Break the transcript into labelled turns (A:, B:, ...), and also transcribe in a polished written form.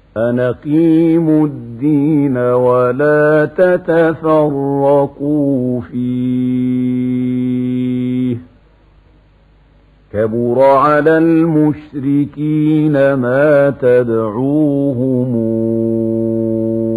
A: أن أقيموا الدين ولا تتفرقوا فيه كبر على المشركين ما تدعوهم